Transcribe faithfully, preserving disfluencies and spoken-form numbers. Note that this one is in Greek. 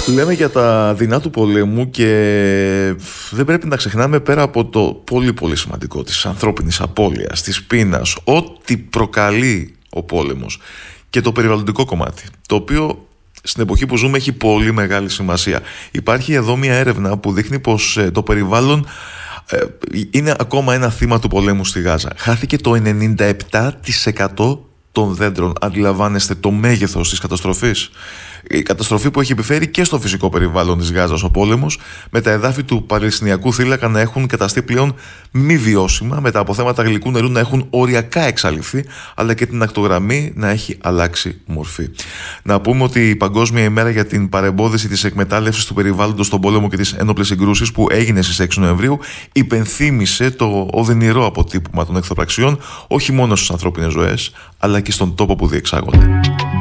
Λέμε για τα δεινά του πολέμου και δεν πρέπει να ξεχνάμε, πέρα από το πολύ πολύ σημαντικό της ανθρώπινης απώλειας, της πείνας, ό,τι προκαλεί ο πόλεμος, και το περιβαλλοντικό κομμάτι, το οποίο στην εποχή που ζούμε έχει πολύ μεγάλη σημασία. Υπάρχει εδώ μια έρευνα που δείχνει πως ε, το περιβάλλον ε, είναι ακόμα ένα θύμα του πολέμου στη Γάζα. Χάθηκε το ενενήντα επτά τοις εκατό των δέντρων. Αντιλαμβάνεστε το μέγεθος της καταστροφής? Η καταστροφή που έχει επιφέρει και στο φυσικό περιβάλλον της Γάζας ο πόλεμος, με τα εδάφη του Παλαιστινιακού θύλακα να έχουν καταστεί πλέον μη βιώσιμα, με τα αποθέματα γλυκού νερού να έχουν οριακά εξαλειφθεί, αλλά και την ακτογραμμή να έχει αλλάξει μορφή. Να πούμε ότι η Παγκόσμια ημέρα για την παρεμπόδιση της εκμετάλλευσης του περιβάλλοντος στον πόλεμο και τις ένοπλες συγκρούσεις, που έγινε στις έξι Νοεμβρίου, υπενθύμησε το οδυνηρό αποτύπωμα των εχθροπραξιών όχι μόνο στις ανθρώπινες ζωές, αλλά και στον τόπο που διεξάγονται.